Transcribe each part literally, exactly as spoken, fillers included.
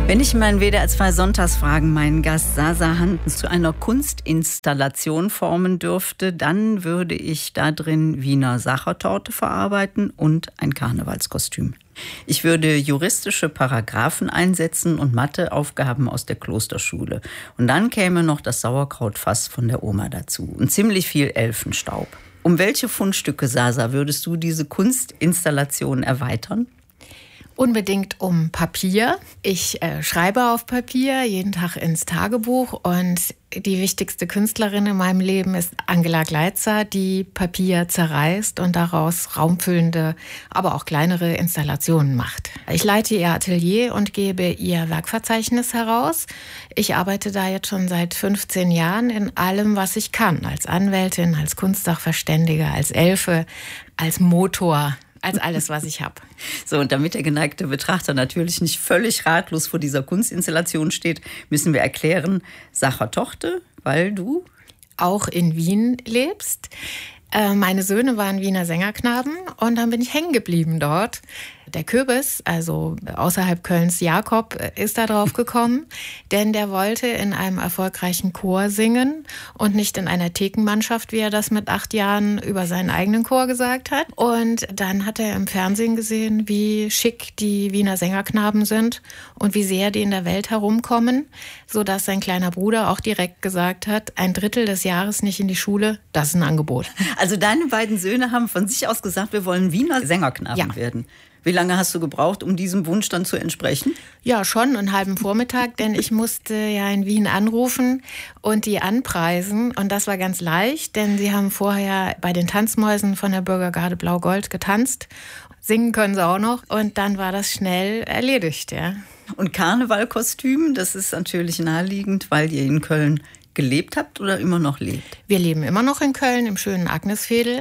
Wenn ich in meinen W D R zwei Sonntagsfragen meinen Gast Sasa Handens zu einer Kunstinstallation formen dürfte, dann würde ich da drin Wiener Sachertorte verarbeiten und ein Karnevalskostüm. Ich würde juristische Paragraphen einsetzen und Matheaufgaben aus der Klosterschule. Und dann käme noch das Sauerkrautfass von der Oma dazu und ziemlich viel Elfenstaub. Um welche Fundstücke, Sasa, würdest du diese Kunstinstallation erweitern? Unbedingt um Papier. Ich äh, schreibe auf Papier, jeden Tag ins Tagebuch. Und die wichtigste Künstlerin in meinem Leben ist Angela Gleitzer, die Papier zerreißt und daraus raumfüllende, aber auch kleinere Installationen macht. Ich leite ihr Atelier und gebe ihr Werkverzeichnis heraus. Ich arbeite da jetzt schon seit fünfzehn Jahren in allem, was ich kann. Als Anwältin, als Kunstsachverständige, als Elfe, als Motor. Als alles, was ich habe. So, und damit der geneigte Betrachter natürlich nicht völlig ratlos vor dieser Kunstinstallation steht, müssen wir erklären, Sachertorte, weil du auch in Wien lebst. Äh, meine Söhne waren Wiener Sängerknaben und dann bin ich hängen geblieben dort. Der Kürbis, also außerhalb Kölns Jakob, ist da drauf gekommen, denn der wollte in einem erfolgreichen Chor singen und nicht in einer Thekenmannschaft, wie er das mit acht Jahren über seinen eigenen Chor gesagt hat. Und dann hat er im Fernsehen gesehen, wie schick die Wiener Sängerknaben sind und wie sehr die in der Welt herumkommen, sodass sein kleiner Bruder auch direkt gesagt hat, ein Drittel des Jahres nicht in die Schule, das ist ein Angebot. Also deine beiden Söhne haben von sich aus gesagt, wir wollen Wiener Sängerknaben ja. werden. Wie lange hast du gebraucht, um diesem Wunsch dann zu entsprechen? Ja, schon einen halben Vormittag, denn ich musste ja in Wien anrufen und die anpreisen. Und das war ganz leicht, denn sie haben vorher bei den Tanzmäusen von der Bürgergarde Blau-Gold getanzt. Singen können sie auch noch. Und dann war das schnell erledigt, ja. Und Karnevalkostüm, das ist natürlich naheliegend, weil ihr in Köln gelebt habt oder immer noch lebt? Wir leben immer noch in Köln, im schönen Agnesveedel.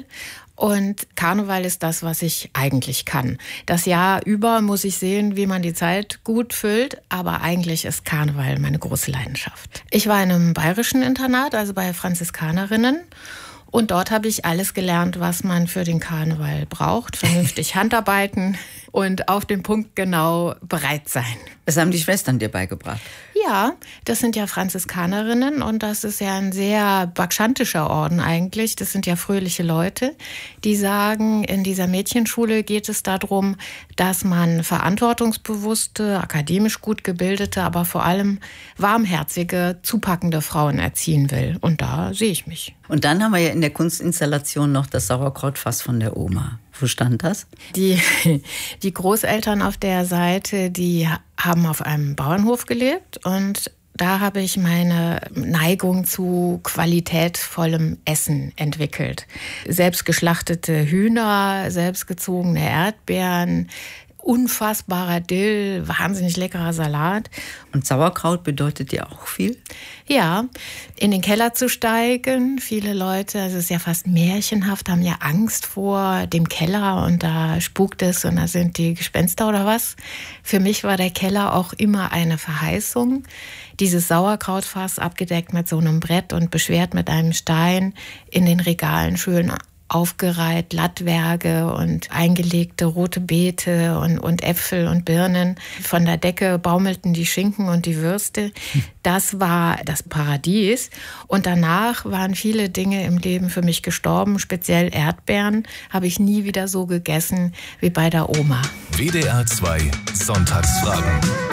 Und Karneval ist das, was ich eigentlich kann. Das Jahr über muss ich sehen, wie man die Zeit gut füllt, aber eigentlich ist Karneval meine große Leidenschaft. Ich war in einem bayerischen Internat, also bei Franziskanerinnen. Und dort habe ich alles gelernt, was man für den Karneval braucht. Vernünftig Handarbeiten und auf den Punkt genau bereit sein. Das haben die Schwestern dir beigebracht? Ja, das sind ja Franziskanerinnen und das ist ja ein sehr bacchantischer Orden eigentlich. Das sind ja fröhliche Leute, die sagen, in dieser Mädchenschule geht es darum, dass man verantwortungsbewusste, akademisch gut gebildete, aber vor allem warmherzige, zupackende Frauen erziehen will. Und da sehe ich mich. Und dann haben wir ja in der Kunstinstallation noch das Sauerkrautfass von der Oma. Wo stand das? Die, die Großeltern auf der Seite, die haben auf einem Bauernhof gelebt und da habe ich meine Neigung zu qualitätvollem Essen entwickelt. Selbstgeschlachtete Hühner, selbstgezogene Erdbeeren, unfassbarer Dill, wahnsinnig leckerer Salat. Und Sauerkraut bedeutet dir auch viel? Ja, in den Keller zu steigen. Viele Leute, also es ist ja fast märchenhaft, haben ja Angst vor dem Keller und da spukt es und da sind die Gespenster oder was. Für mich war der Keller auch immer eine Verheißung. Dieses Sauerkrautfass abgedeckt mit so einem Brett und beschwert mit einem Stein, in den Regalen schön aufgereiht, Lattwerke und eingelegte rote Beete und, und Äpfel und Birnen. Von der Decke baumelten die Schinken und die Würste. Das war das Paradies. Und danach waren viele Dinge im Leben für mich gestorben, speziell Erdbeeren. Habe ich nie wieder so gegessen wie bei der Oma. W D R zwei Sonntagsfragen.